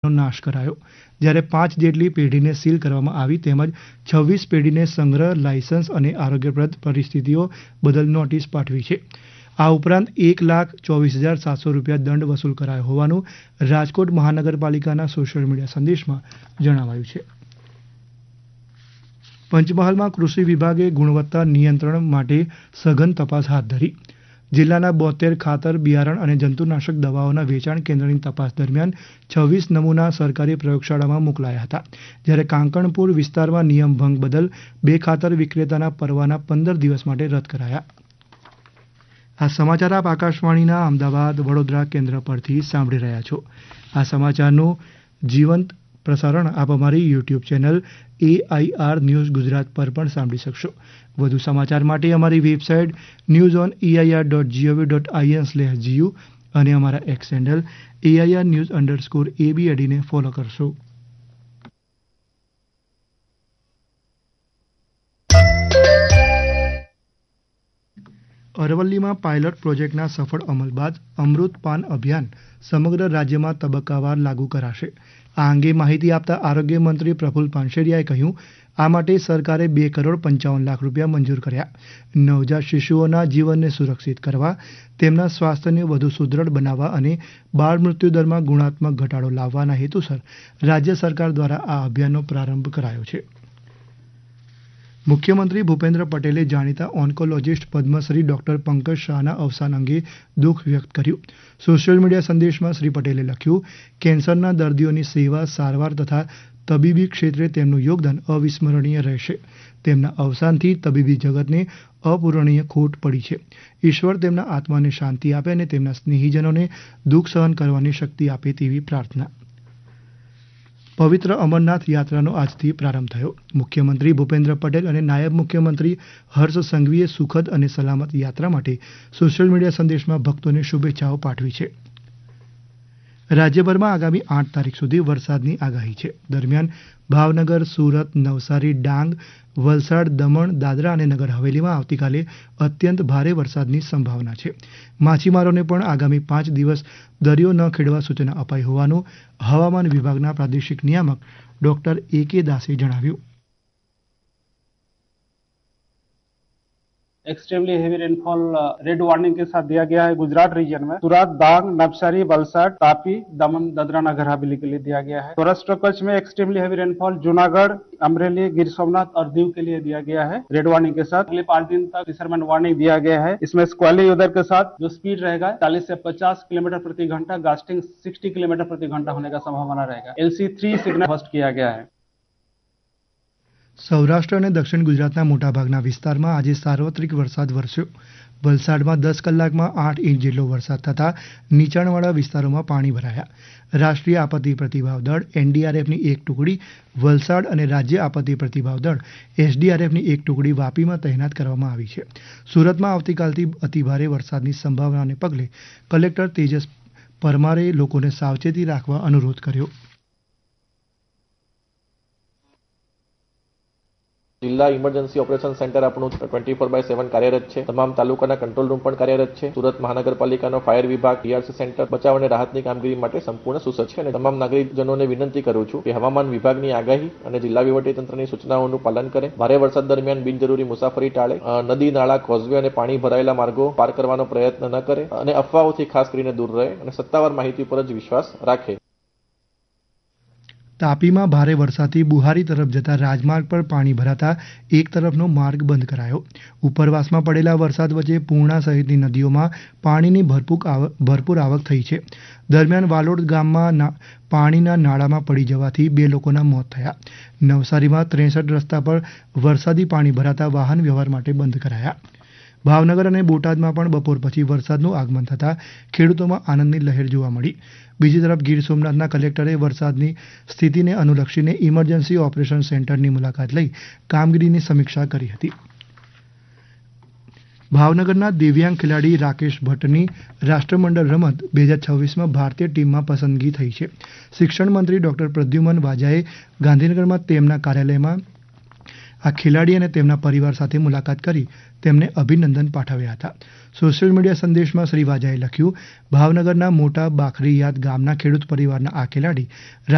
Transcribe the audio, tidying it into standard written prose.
સ્ટોકનો નાશ કરાયો, જ્યારે 5 જેટલી પેઢીને સીલ કરવામાં આવી તેમજ 26 પેઢીને સંગ્રહ, લાયસન્સ અને આરોગ્યપ્રદ પરિસ્થિતિઓ બદલ નોટિસ પાઠવી છે. આ ઉપરાંત ₹1,24,700 દંડ વસૂલ કરાયો હોવાનું રાજકોટ મહાનગરપાલિકાના સોશિયલ મીડિયા સંદેશમાં જણાવાયું છે. પંચમહાલમાં કૃષિ વિભાગે ગુણવત્તા નિયંત્રણ માટે સઘન તપાસ હાથ ધરી. જિલ્લાના 72 ખાતર, બિયારણ અને જંતુનાશક દવાઓના વેચાણ કેન્દ્રની તપાસ દરમિયાન 26 નમૂના સરકારી પ્રયોગશાળામાં મોકલાયા હતા, જ્યારે કાંકણપુર વિસ્તારમાં નિયમ ભંગ બદલ 2 ખાતર વિક્રેતાના પરવાના 15 દિવસ માટે રદ કરાયા. આ સમાચાર આપ આકાશવાણીના અમદાવાદ, વડોદરા કેન્દ્ર પરથી સાંભળી રહ્યા છો. આ સમાચારનું જીવંત પ્રસારણ આપ અમારી YouTube channel AIR news Gujarat પર પણ સાંભળી શકશો. વધુ સમાચાર માટે અમારી વેબસાઇટ newsoneir.gov.in/gu અને અમારા એક્સ હેન્ડલ AIR_news_ABAD ને ફોલો કરશો. અરવલ્લીમાં પાયલોટ પ્રોજેક્ટના સફળ અમલ બાદ અમૃત પાન અભિયાન સમગ્ર રાજ્યમાં તબક્કાવાર લાગુ કરાશે. આ અંગે માહિતી આપતા આરોગ્ય મંત્રી પ્રફુલ પાનસેરિયાએ કહ્યું, આ માટે સરકારે ₹2,55,00,000 મંજૂર કર્યા. નવજાત શિશુઓના જીવનને સુરક્ષિત કરવા, તેમના સ્વાસ્થ્યને વધુ સુદૃઢ બનાવવા અને બાળ મૃત્યુદરમાં ગુણાત્મક ઘટાડો લાવવાના હેતુસર રાજ્ય સરકાર દ્વારા આ અભિયાનનો પ્રારંભ કરાયો છે. મુખ્યમંત્રી ભૂપેન્દ્ર પટેલે જાણીતા ઓન્કોલોજિસ્ટ પદ્મશ્રી ડોક્ટર પંકજ શાહના અવસાન અંગે દુઃખ વ્યક્ત કર્યું. સોશિયલ મીડિયા સંદેશમાં શ્રી પટેલે લખ્યું, કેન્સરના દર્દીઓની સેવા, સારવાર તથા તબીબી ક્ષેત્રે તેમનું યોગદાન અવિસ્મરણીય રહેશે. તેમના અવસાનથી તબીબી જગતને અપૂરણીય ખોટ પડી છે. ઈશ્વર તેમના આત્માને શાંતિ આપે અને તેમના સ્નેહીજનોને દુઃખ સહન કરવાની શક્તિ આપે તેવી પ્રાર્થના. પવિત્ર અમરનાથ યાત્રાનો આજથી પ્રારંભ થયો. મુખ્યમંત્રી ભૂપેન્દ્ર પટેલ અને નાયબ મુખ્યમંત્રી હર્ષ સંઘવીએ સુખદ અને સલામત યાત્રા માટે સોશિયલ મીડિયા સંદેશમાં ભક્તોને શુભેચ્છાઓ પાઠવી છે. રાજ્યભરમાં આગામી 8 તારીખ સુધી વરસાદની આગાહી છે. દરમિયાન ભાવનગર, સુરત, નવસારી, ડાંગ, વલસાડ, દમણ, દાદરા અને નગર હવેલીમાં આવતીકાલે અત્યંત ભારે વરસાદની સંભાવના છે. માછીમારોને પણ આગામી 5 દિવસ દરિયો ન ખેડવા સૂચના અપાઈ હોવાનું હવામાન વિભાગના પ્રાદેશિક નિયામક ડોક્ટર AK દાસે જણાવ્યું. Extremely heavy rainfall red warning के साथ दिया गया है गुजरात रीजन में. सूरत, डांग, नवसारी, वलसाड, तापी, दमन, दादरा नगर हवेली के लिए दिया गया है. सौराष्ट्र कच्छ में extremely heavy rainfall Junagadh, Amreli, Gir Somnath और दीव के लिए दिया गया है रेड वार्निंग के साथ. अगले 5 दिन तक फिशरमैन वार्निंग दिया गया है. इसमें स्क्वेली वेदर के साथ जो स्पीड रहेगा 40 से 50 किलोमीटर प्रति घंटा, गास्टिंग 60 किलोमीटर प्रति घंटा होने का संभावना रहेगा. LC3 सिग्नल होस्ट किया गया है. સૌરાષ્ટ્ર અને દક્ષિણ ગુજરાતના મોટાભાગના વિસ્તારમાં આજે સાર્વત્રિક વરસાદ વરસ્યો. વલસાડમાં 10 કલાકમાં 8 ઇંચ જેટલો વરસાદ થતાં નીચાણવાળા વિસ્તારોમાં પાણી ભરાયા. રાષ્ટ્રીય આપત્તિ પ્રતિભાવ દળ NDRFની એક ટુકડી વલસાડ અને રાજ્ય આપત્તિ પ્રતિભાવ દળ SDRFની એક ટુકડી વાપીમાં તૈનાત કરવામાં આવી છે. સુરતમાં આવતીકાલથી અતિભારે વરસાદની સંભાવનાને પગલે કલેક્ટર તેજસ પરમારે લોકોને સાવચેતી રાખવા અનુરોધ કર્યો. જિલ્લા ઇમરજન્સી ઓપરેશન સેન્ટર આપણું 24/7 કાર્યરત છે. તમામ તાલુકાના કંટ્રોલ રૂમ પણ કાર્યરત છે. સુરત મહાનગરપાલિકાનો ફાયર વિભાગ, PRC સેન્ટર બચાવ અને રાહતની કામગીરી માટે સંપૂર્ણ સુસજ્જ છે અને તમામ નાગરિકજનોને વિનંતી કરું છું કે હવામાન વિભાગની આગાહી અને જિલ્લા વહીવટીતંત્રની સૂચનાઓનું પાલન કરે. ભારે વરસાદ દરમિયાન બિનજરૂરી મુસાફરી ટાળે. નદી, નાળા, કોઝવે અને પાણી ભરાયેલા માર્ગો પાર કરવાનો પ્રયત્ન ન કરે અને અફવાઓથી ખાસ કરીને દૂર રહે અને સત્તાવાર માહિતી પર જ વિશ્વાસ રાખે. તાપીમાં ભારે વરસાદથી બુહારી તરફ જતા રાજમાર્ગ પર પાણી ભરાતા એક તરફનો માર્ગ બંધ કરાયો. ઉપરવાસમાં પડેલા વરસાદ વચ્ચે પૂર્ણા સહિતની નદીઓમાં પાણીની ભરપૂર આવક થઈ છે. દરમિયાન વાલોડ ગામમાં પાણીના નાળામાં પડી જવાથી 2 લોકોના મોત થયા. નવસારીમાં 63 રસ્તા પર વરસાદી પાણી ભરાતા વાહન વ્યવહાર માટે બંધ કરાયા. ભાવનગર અને બોટાદમાં પણ બપોર પછી વરસાદનું આગમન થતાં ખેડૂતોમાં આનંદની લહેર જોવા મળી. બીજી તરફ ગીર સોમનાથના કલેક્ટરે વરસાદની સ્થિતિને અનુલક્ષીને ઇમરજન્સી ઓપરેશન સેન્ટરની મુલાકાત લઈ કામગીરીની સમીક્ષા કરી હતી. ભાવનગરના દિવ્યાંગ ખેલાડી રાકેશ ભટ્ટની રાષ્ટ્રમંડળ રમત 2026માં ભારતીય ટીમમાં પસંદગી થઈ છે. શિક્ષણ મંત્રી ડોક્ટર પ્રદ્યુમન વાજાએ ગાંધીનગરમાં તેમના કાર્યાલયમાં આ ખેલાડી અને તેમના પરિવાર સાથે મુલાકાત કરી તેમને અભિનંદન પાઠવ્યા હતા. સોશિયલ મીડિયા સંદેશમાં શ્રી વાજાએ લખ્યું, ભાવનગરના મોટા બાખરીયાદ ગામના ખેડૂત પરિવારના આ ખેલાડી